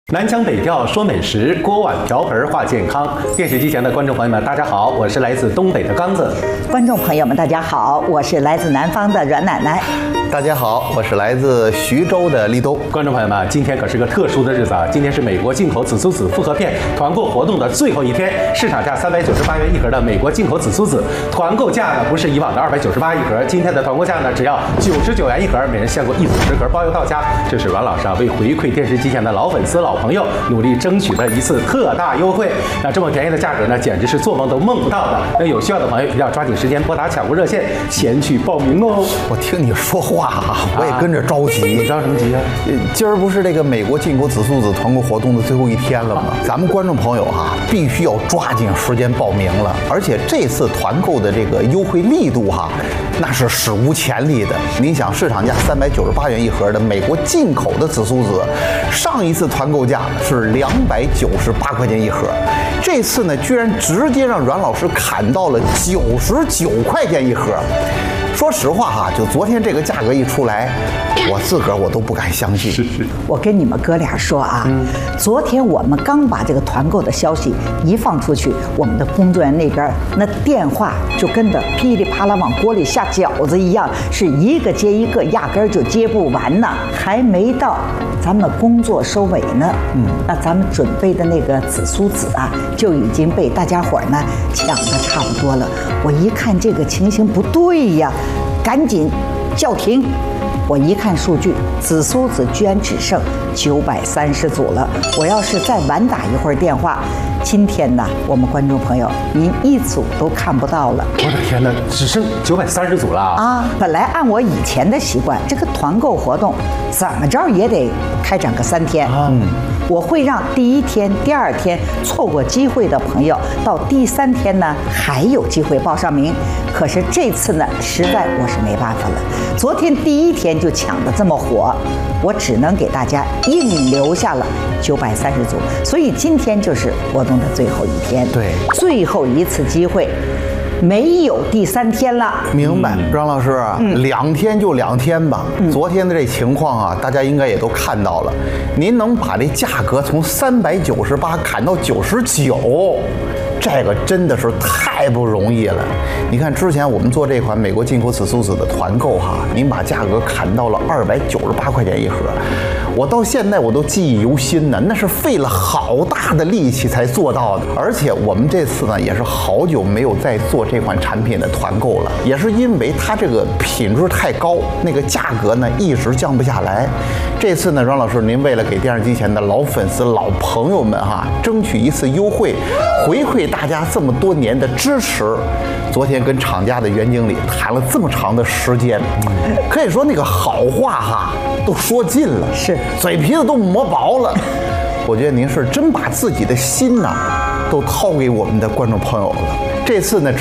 南腔北调说美食，锅碗瓢盆话健康。电视机前的观众朋友们，大家好，我是来自东北的刚子。 观众朋友们，大家好，我是来自南方的阮奶奶。 大家好，我是来自徐州的立冬。 观众朋友们，今天可是个特殊的日子啊！今天是美国进口紫苏籽复合片团购活动的最后一天，市场价398元一盒的美国进口紫苏籽，团购价呢不是以往的298一盒，今天的团购价呢只要99元一盒，每人限购150盒，包邮到家。这是阮老师为回馈电视机前的老粉丝、老朋友，努力争取的一次特大优惠。那这么便宜的价格呢，简直是做梦都梦不到的。那有需要的朋友一定要抓紧时间拨打抢购热线前去报名哦。 我听你说话啊，我也跟着着急。 你着什么急啊？ 今儿不是这个美国进口紫苏籽团购活动的最后一天了吗？咱们观众朋友啊，必须要抓紧时间报名了。而且这次团购的这个优惠力度哈，那是史无前例的。您想，市场价398元一盒的美国进口的紫苏籽，上一次团购价是298块钱一盒，这次呢居然直接让阮老师砍到了99块钱一盒。说实话哈，就昨天这个价格一出来，我自个儿我都不敢相信。 我跟你们哥俩说啊，昨天我们刚把这个团购的消息一放出去，我们的工作人员那边那电话就跟着噼里啪啦往锅里下饺子一样，是一个接一个，压根儿就接不完呢。还没到咱们工作收尾呢，那咱们准备的那个紫苏籽啊，就已经被大家伙呢抢得差不多了。我一看这个情形不对呀，赶紧叫停！我一看数据，紫苏籽居然只剩930组了。我要是再晚打一会儿电话，今天呢，我们观众朋友您一组都看不到了。 我的天哪，只剩930组了啊！本来按我以前的习惯，这个团购活动怎么着也得开展个3天。我会让第1天、第2天错过机会的朋友，到第3天呢还有机会报上名。可是这次呢，实在我是没办法了。昨天第1天就抢得这么火，我只能给大家硬留下了930组。所以今天就是活动的最后一天， 对， 最后一次机会。没有第3天了， 明白，张老师，2天就2天吧。昨天的这情况啊，大家应该也都看到了。您能把这价格从398砍到99，这个真的是太不容易了。你看之前我们做这款美国进口紫苏籽的团购哈，您把价格砍到了298块钱一盒，我到现在我都记忆犹新呢，那是费了好大的力气才做到的。而且我们这次呢，也是好久没有再做这款产品的团购了，也是因为它这个品质太高，那个价格呢一直降不下来。这次呢，阮老师，您为了给电视机前的老粉丝、老朋友们哈，争取一次优惠，回馈大家这么多年的支持，昨天跟厂家的袁经理谈了这么长的时间，可以说那个好话哈都说尽了， 是嘴皮子都磨薄了。我觉得您是真把自己的心呐都掏给我们的观众朋友了。这次呢，